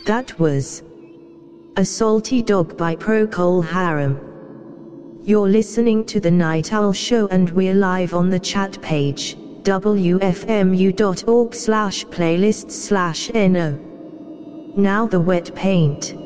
That was A Salty Dog by Procol Harum. You're listening to The Night Owl Show and we're live on the chat page, wfmu.org/playlists/no. Now the wet paint.